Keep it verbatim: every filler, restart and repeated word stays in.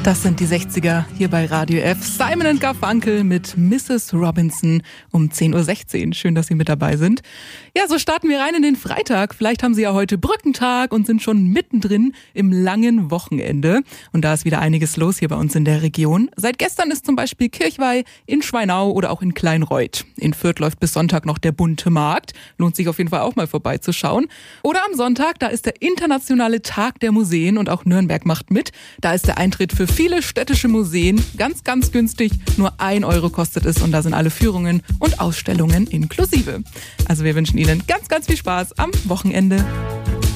Das sind die sechziger hier bei Radio F. Simon and Garfunkel mit Misses Robinson um zehn Uhr sechzehn. Schön, dass Sie mit dabei sind. Ja, so starten wir rein in den Freitag. Vielleicht haben Sie ja heute Brückentag und sind schon mittendrin im langen Wochenende. Und da ist wieder einiges los hier bei uns in der Region. Seit gestern ist zum Beispiel Kirchweih in Schweinau oder auch in Kleinreuth. In Fürth läuft bis Sonntag noch der bunte Markt. Lohnt sich auf jeden Fall auch mal vorbeizuschauen. Oder am Sonntag, da ist der internationale Tag der Museen und auch Nürnberg macht mit. Da ist der Eintritt für viele städtische Museen ganz, ganz günstig. Nur ein Euro kostet es und da sind alle Führungen und Ausstellungen inklusive. Also wir wünschen Ihnen ganz, ganz viel Spaß am Wochenende.